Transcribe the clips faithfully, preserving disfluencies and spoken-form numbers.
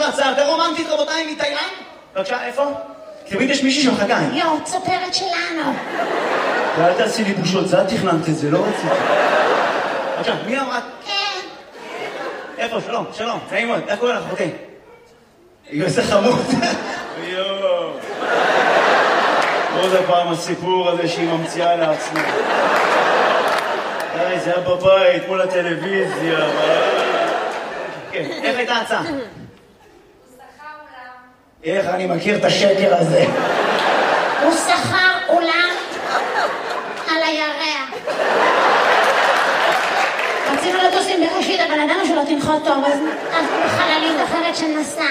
הרצאה יותר רומנטית, רבותיי, מתאילנד? בבקשה, איפה? תמיד יש מישהי שמחכה. יו, צופרת שלנו. ואל תעשי לי בושות, זה את תכננת את זה, לא רציתי. בבקשה, מי אמרת? כן. איפה? שלום, שלום, נעים מאוד, איך קוראים לך, אחותי? יו, איזה חמוד. יואו. עוד הפעם הסיפור הזה שהיא ממציאה לעצמה. די, זה היה בבית, מול הטלוויזיה. כן, איך הייתה ההצעה? הוא שכר אולם. איך אני מכיר את השקר הזה? הוא שכר אולם על הירח. רצינו לטוס עם בראשית, אבל ידענו שלא תנחות טוב, אז חללית אחרת שנסע.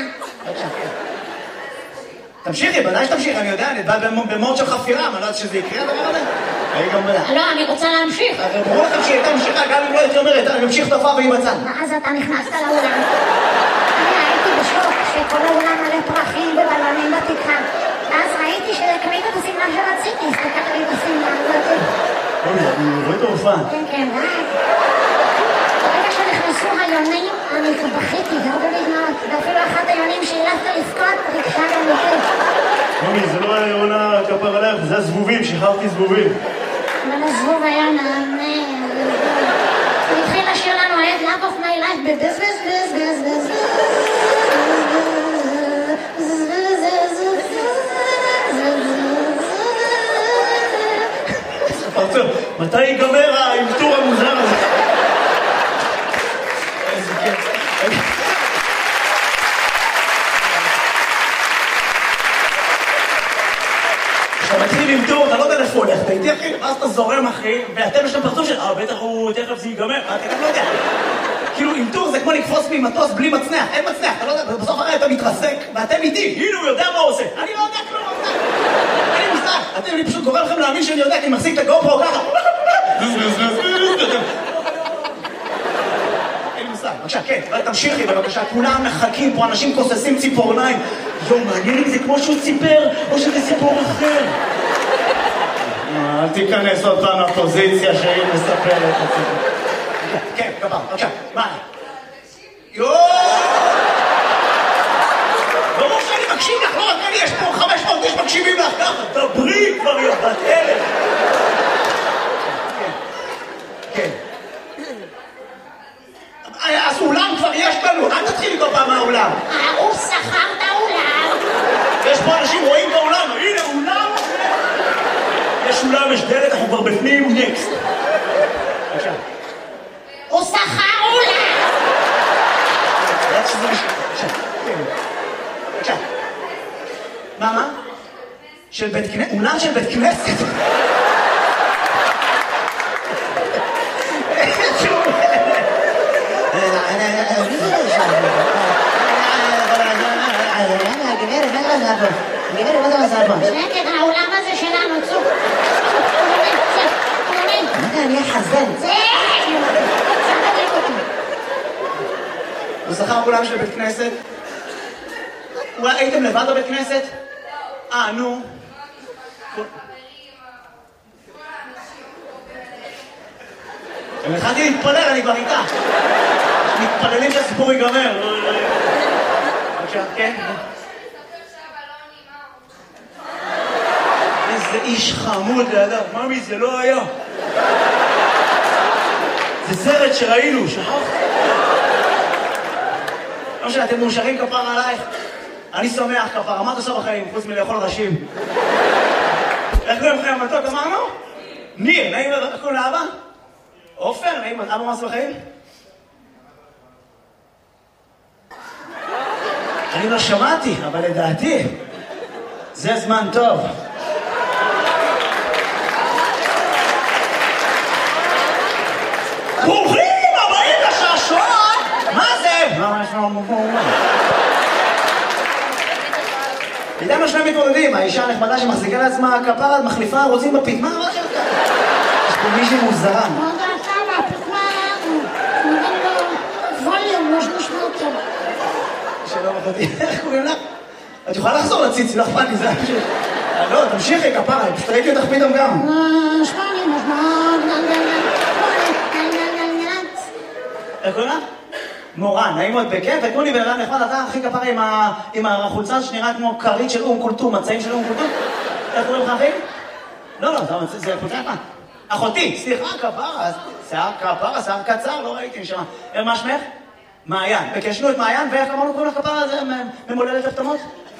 תמשיכי, בוודאי שתמשיך, אני יודע, אני בא במוד של חפירה, אני לא יודעת שזה יקרה הדבר הזה. אני גם בלע. לא, אני רוצה להמשיך. הרי ברור לכם שהיא הייתה ממשיכה, גם אם לא הייתי אומרת, אני ממשיך תופעה והיא בצד. ואז אתה נכנסת לאולם. אני הייתי בשוק שכל האולם מלא פרחים ובלונים בתקרה. ואז ראיתי שזה קרית את השמלה שרציתי, הסתכלתי לי בשמלה הזאת. אוי, אני רואה את ההופעה. כן, כן, ואז. ברגע שנכנסו היונים, אני בכיתי, והרבה בזמנות. ואפילו אחת היונים שהילפת לבכות, ריגשה גם יותר. מומי, זה לא היה עונה כפר עליך, זה הזבובים, שחררתי זבובים. אבל הזבוב היה נענה. הוא התחיל לשיר לנו את Love of my life בבז בז בז בז בז פרצוף, מתי ייגמר האלתור המוזר הזה? איזה כיף. כשאתה מתחיל עם טור, אתה לא יודע איפה הולך, אתה איתי אחי, ואז אתה זורם אחי, ואתם יש להם פרצוף של, אה, בטח הוא, תכף זה ייגמר, אתה גם לא יודע. כאילו, עם טור זה כמו לקפוץ ממטוס בלי מצנח, אין מצנח, אתה לא יודע, בסוף הרי אתה מתרסק, ואתם איתי, הנה הוא יודע מה הוא עושה. אני לא יודע כלום, אין לי מושג, אתם, אני פשוט גורם לכם להאמין שאני יודע, כי אני מחזיק את הגופרו ככה. אין לי מושג, בבקשה, כן, תמשיכי בבקשה, כולם מחכים פה, אנשים כוססים ציפורניים. יו, מעניין אם זה כמו שהוא ציפר, או שזה סיפור אחר. אל תיכנס עוד פעם לפוזיציה שהיא מספרת את הסיפור. כן, כפר, בבקשה, מה? יואו! ברור שאני מקשיב לך, לא רק אני, יש פה חמש מאות איש מקשיבים לך ככה, דברי כבר יא בת אלף. כן. אז אולם כבר יש לנו, אל תתחילי כל פעם מהאולם. הוא שכר את האולם. יש פה אנשים רואים באולם, הנה אולם. יש אולם, יש דלת, אנחנו כבר בפנים, נקסט. בבקשה. הוא שכר אולם. בבקשה. מה, מה? של בית כנסת? אולם של בית כנסת? שקט, האולם הזה שלנו, צוק. מה זה, אני אחזן? זה! צחק אותי. הוא שכר אולם של בית כנסת? אולי הייתם לבד בבית כנסת? אה, נו. אני התחלתי להתפלל, אני כבר איתה. מתפללים שהסיפור ייגמר. בבקשה, כן? איזה איש חמוד לידיו, ממי, זה לא היה. זה סרט שראינו, שכחת? לא משנה, אתם מאושרים כפר עלייך. אני שמח כפר, מה את עושה בחיים, חוץ מלאכול ראשים? איך קוראים לכם המתוק, אמרנו? ניר, נעים, איך קוראים לאבא? עופר, נעים, אבא מה עושה בחיים? אני לא שמעתי, אבל לדעתי, זה זמן טוב. ברוכים הבאים לשעשועון! מה זה? מה יש לנו פה? איתם יש להם מתמודדים, האישה הנחמדה שמחזיקה לעצמה כפרה, מחליפה רוצים בפית, מה אמרת לך? יש פה מישהי מוזרה. מה דעתה מהפתמה? נותן לו ווליום, לא שנשמע אותו. שלום אחותי, איך קוראים לך? את יכולה לחזור לציצי, לא אכפת לי, זה פשוט... לא, תמשיכי כפרה, פשוט ראיתי אותך פתאום גם. שמעני, משמע... איך קוראים לך? מורן, נעים מאוד בכיף, ותנו לי בן אדם נחמד, אתה הכי כפרה עם, ה... עם החולצה שנראית כמו כרית של אום קולטום, מצעים של אום קולטום. איך קוראים לך אחי? לא, לא, זה חולצה יפה. אחותי, סליחה, כפרה, שיער כפרה, שיער קצר, לא ראיתי נשמה. מה שמך? מעיין. בקשנו את מעיין, ואיך אמרנו קוראים לך כפרה, זה ממולדת הפתמות?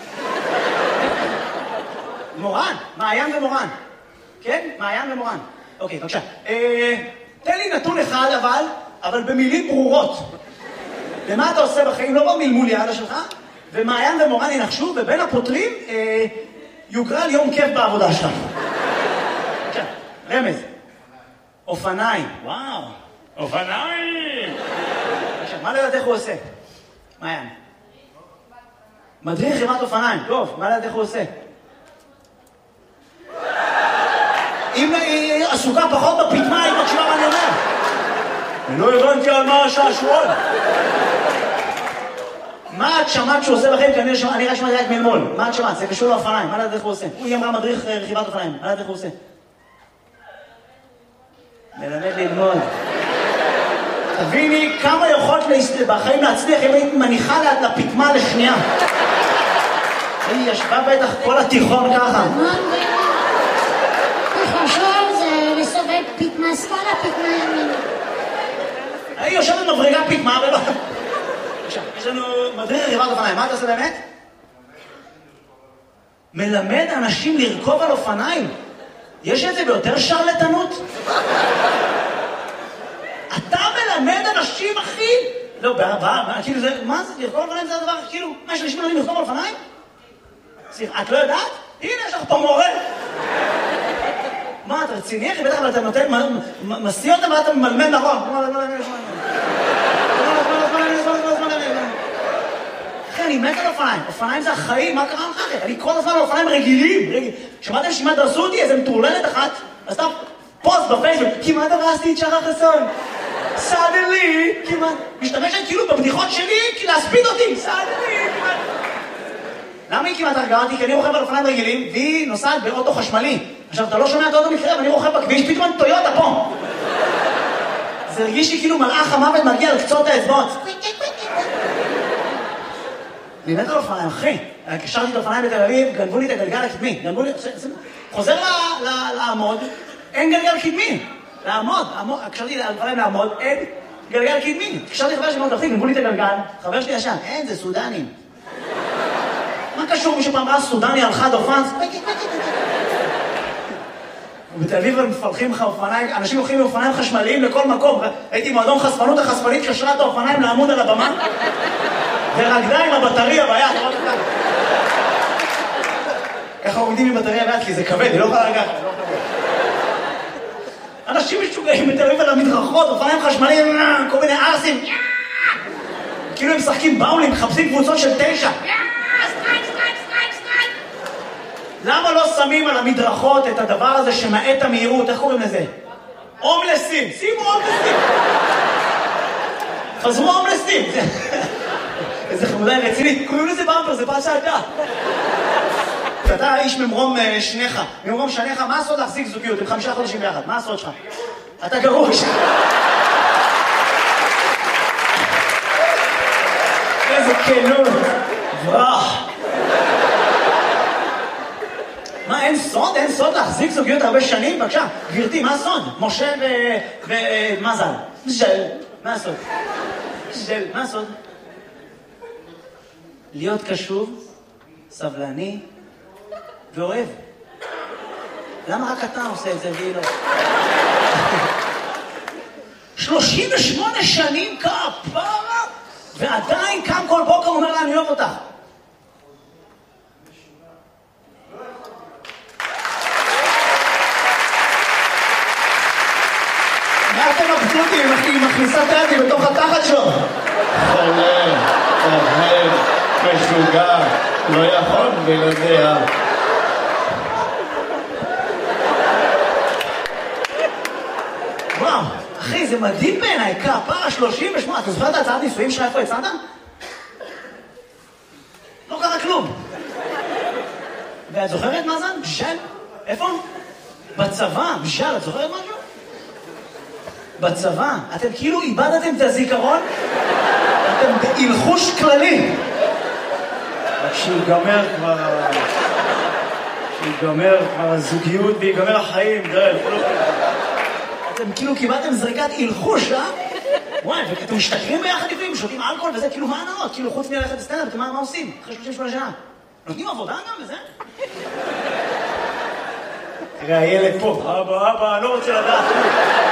מורן, מעיין ומורן. כן? מעיין ומורן. אוקיי, בבקשה. תן לי נתון אחד אבל, אבל במילים ברורות. ומה אתה עושה בחיים? לא במלמול יעלה שלך, ומעיין ומורן ינחשו, ובין הפותרים יוגרל יום כיף בעבודה שלך. בבקשה, רמז. אופניים. וואו, אופניים! בבקשה, מה לדעת איך הוא עושה? מעיין. מדריך חברת אופניים. טוב, מה לדעת איך הוא עושה? אם היא עסוקה פחות בפתמה, היא מקשיבה מה אני אומר. אני לא הבנתי על מה השעשועון. מה את שמעת שהוא עושה לכם? כי אני רק שמעתי רק מלמול. מה את שמעת? זה קשור לאופניים. מה לדעת איך הוא עושה? היא אמרה מדריך רכיבת אופניים. מה לדעת איך הוא עושה? מלמד ללמוד. תביני כמה יכולת בחיים להצליח אם היית מניחה לפתמה לשנייה. היא ישבה בטח כל התיכון ככה. תחשוב זה לסובב פתמה שמאלה, פתמה ימינה. היא יושבת מבריגה פתמה ולא... יש לנו מדריך רכיבת אופניים. מה אתה עושה באמת? מלמד אנשים לרכוב על אופניים. יש את זה ביותר שרלטנות? אתה מלמד אנשים, אחי? לא, כאילו זה... מה זה? לרכוב על אופניים זה הדבר? כאילו, מה, יש אנשים מלמדים לרכוב על אופניים? סליחה, את לא יודעת? הנה, יש לך פה מורה. מה, אתה רציני, אחי? בטח, אבל אתה נותן... מסיא אותם ואתה ממלמד נכון. אחי, אני מת על אופניים. אופניים זה החיים, מה קרה לך אחי? אני כל הזמן על אופניים רגילים. שמעתם שמה דרסו אותי? איזה מטורללת אחת. אז אתה פוסט בפייסבוק. כמעט הרסתי את שחר חסון. סאדלי, כמעט. משתמשת כאילו בבדיחות שלי, כי להספיד אותי. סאדלי, כמעט. למה היא כמעט הרגעה אותי? כי אני רוכב על אופניים רגילים, והיא נוסעת באוטו חשמלי. עכשיו, אתה לא שומע את האוטו מקרה, ואני רוכב בכביש, פתאום טויוטה פה. זה הרגיש לי כאילו מלאך המוות מגיע על קצות האצבעות. אני מת על אופניים, אחי. קשרתי את האופניים בתל אביב, גנבו לי את הגלגל הקדמי. גנבו לי... חוזר לעמוד, אין גלגל קדמי. לעמוד, קשרתי את האופניים לעמוד, אין גלגל קדמי. קשרתי חבר שלי מאוד אחי, גנבו לי את הגלגל, חבר שלי ישן, אין, זה סודנים. מה קשור? מישהו פעם ראה סודני על חד אופן? ובתל אביב הם מפלחים לך אופניים, אנשים הולכים מאופניים חשמליים לכל מקום. הייתי מועדון חשפנות, החשפנית קשרה את האופניים לעמוד על הבמה, ורקדה עם הבטריה ביד. ככה עומדים עם בטריה ביד, כי זה כבד, היא לא יכולה לגעת. אנשים משוגעים בתל אביב על המדרכות, אופניים חשמליים, כל מיני ארסים. כאילו הם משחקים באולים, מחפשים קבוצות של תשע. למה לא שמים על המדרכות את הדבר הזה שמעט המהירות? איך קוראים לזה? הומלסים. שימו הומלסים. חזרו הומלסים. איזה חמודה רצינית. קוראים לזה במפר, זה פרשת אתה. אתה איש ממרום שניך. ממרום שניך, מה הסוד להחזיק זוגיות? עם חמישה חודשים ביחד. מה הסוד שלך? אתה גרוש. איזה כנות. ברח. מה, אין סוד? אין סוד להחזיק זוגיות הרבה שנים? בבקשה, גברתי, מה הסוד? משה ומזל. ז'ל, מה הסוד? ז'ל, מה הסוד? להיות קשוב, סבלני ואוהב. למה רק אתה עושה את זה והיא לא? שלושים ושמונה שנים כפרה, ועדיין קם כל בוקר אומר לה, אני אוהב אותך. אתם מבסוטים, היא מכניסה את היד בתוך התחת שלו. חולה, אוהב, משוגע, לא יכול בלעדיה. וואו, אחי, זה מדהים בעיניי, כפרה שלושים ושמונה. אתה זוכר את ההצעת נישואים שלך איפה הצעת? לא קרה כלום. ואת זוכרת מה זה? בשל? איפה? בצבא, בשל, את זוכרת משהו? בצבא, אתם כאילו איבדתם את הזיכרון? אתם בהלחוש כללי. רק שיגמר כבר... שיגמר כבר הזוגיות ויגמר החיים, די, אתם כאילו קיבלתם זריקת הלחוש, אה? וואי, ואתם משתכרים ביחד לפעמים, שותים אלכוהול וזה, כאילו מה הנאות? כאילו חוץ מללכת לסטנדאפ, מה עושים? אחרי שלושים ושמונה שנה. נותנים עבודה גם וזה? תראה, הילד פה, אבא, אבא, אני לא רוצה לדעת.